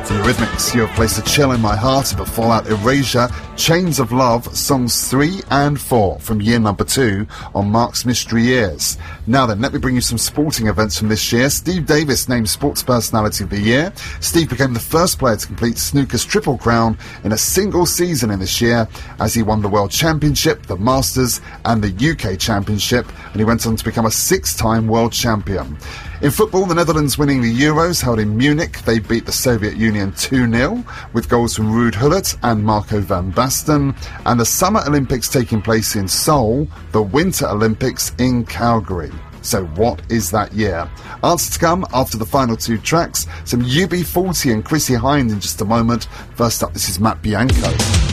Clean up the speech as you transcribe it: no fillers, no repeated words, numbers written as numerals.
The Eurythmics, You Have Placed a Chill in My Heart, and before that, Erasure, Chains of Love, songs 3 and 4 from year number 2 on Mark's Mystery Years. Now then, let me bring you some sporting events from this year. Steve Davis named Sports Personality of the Year. Steve became the first player to complete snooker's Triple Crown in a single season in this year, as he won the World Championship, the Masters and the UK Championship, and he went on to become a 6-time world champion. In football, the Netherlands winning the Euros held in Munich. They beat the Soviet Union 2-0 with goals from Ruud Gullit and Marco van Basten. And the Summer Olympics taking place in Seoul, the Winter Olympics in Calgary. So what is that year? Answer to come after the final 2 tracks. Some UB40 and Chrissy Hynde in just a moment. First up, this is Matt Bianco.